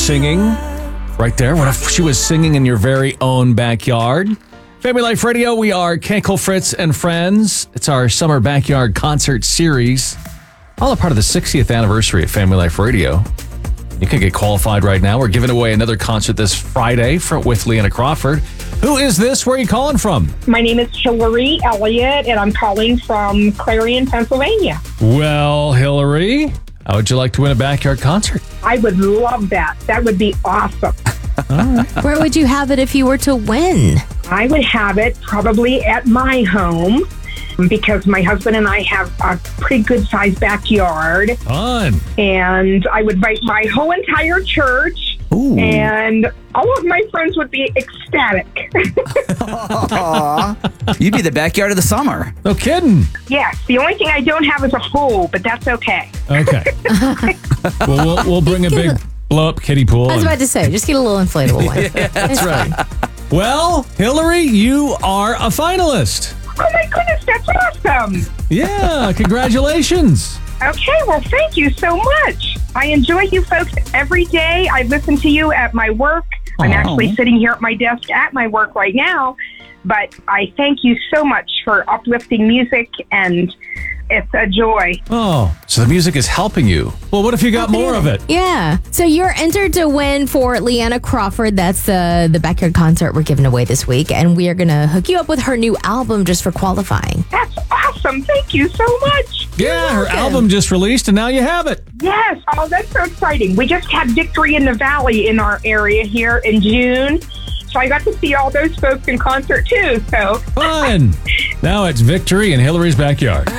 singing right there? What if she was singing in your very own backyard? Family Life Radio, we are Kenkel, Fritz, and Friends. It's our summer backyard concert series. All a part of the 60th anniversary of Family Life Radio. You can get qualified right now. We're giving away another concert this Friday with Leanna Crawford. Who is this? Where are you calling from? My name is Hillary Elliott, and I'm calling from Clarion, Pennsylvania. Well, Hillary, how would you like to win a backyard concert? I would love that. That would be awesome. All right. Where would you have it if you were to win? I would have it probably at my home because my husband and I have a pretty good-sized backyard. Fun. And I would invite my whole entire church. Ooh. And all of my friends would be ecstatic. Aww. You'd be the backyard of the summer. No kidding. Yes, the only thing I don't have is a hole, but that's okay. Okay. Well, we'll bring a big blow-up kiddie pool. I was about to say, just get a little inflatable one. Yeah, that's right. Well, Hillary, you are a finalist. Oh my goodness, that's awesome. Yeah, congratulations. Okay, well, thank you so much. I enjoy you folks every day. I listen to you at my work. I'm actually sitting here at my desk at my work right now, but I thank you so much for uplifting music, and it's a joy. Oh, so the music is helping you. Well, what if you got more of it? Yeah. So you're entered to win for Leanna Crawford. That's the backyard concert we're giving away this week. And we are going to hook you up with her new album just for qualifying. That's awesome. Thank you so much. Yeah, her album just released and now you have it. Yes. Oh, that's so exciting. We just had Victory in the Valley in our area here in June. So I got to see all those folks in concert too. So Fun. Now it's Victory in Hillary's backyard.